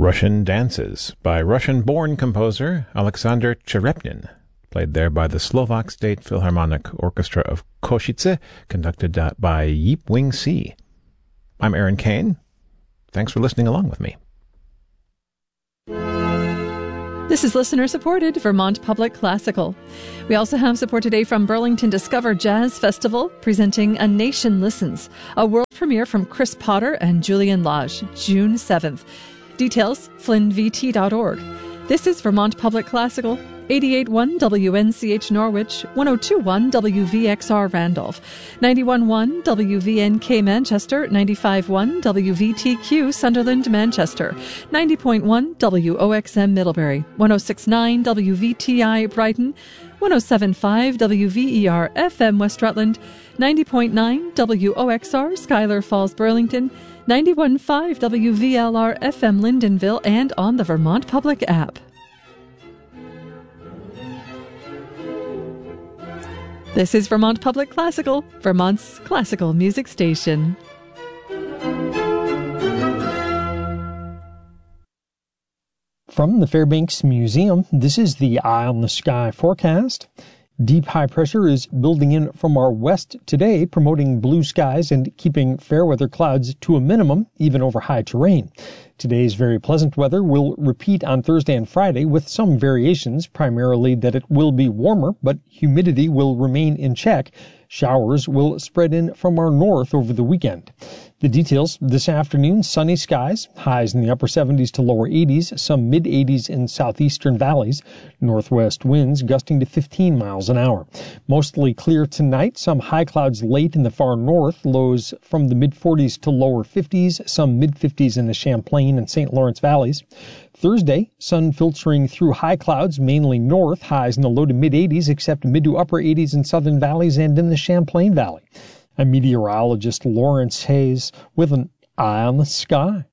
Russian Dances by Russian-born composer Alexander Cherepnin, played there by the Slovak State Philharmonic Orchestra of Košice, conducted by Yip Wing Si. I'm Aaron Kane. Thanks for listening along with me. This is listener-supported Vermont Public Classical. We also have support today from Burlington Discover Jazz Festival, presenting A Nation Listens, a world premiere from Chris Potter and Julian Lage, June 7th. Details, flynnvt.org. This is Vermont Public Classical, 88.1 WNCH Norwich, 102.1 WVXR Randolph, 91.1 WVNK Manchester, 95.1 WVTQ Sunderland Manchester, 90.1 WOXM Middlebury, 106.9 WVTI Brighton, 107.5 WVER FM West Rutland, 90.9 WOXR Schuyler Falls Burlington, 91.5 WVLR FM Lyndonville, and on the Vermont Public app. This is Vermont Public Classical, Vermont's classical music station. From the Fairbanks Museum, this is the Eye on the Sky forecast. Deep high pressure is building in from our west today, promoting blue skies and keeping fair weather clouds to a minimum, even over high terrain. Today's very pleasant weather will repeat on Thursday and Friday with some variations, primarily that it will be warmer, but humidity will remain in check. Showers will spread in from our north over the weekend. The details this afternoon: sunny skies, highs in the upper 70s to lower 80s, some mid-80s in southeastern valleys, northwest winds gusting to 15 miles an hour. Mostly clear tonight, some high clouds late in the far north, lows from the mid-40s to lower 50s, some mid-50s in the Champlain and St. Lawrence valleys. Thursday, sun filtering through high clouds, mainly north, highs in the low to mid-80s, except mid to upper 80s in southern valleys and in the Champlain Valley. I'm meteorologist Lawrence Hayes with an Eye on the Sky.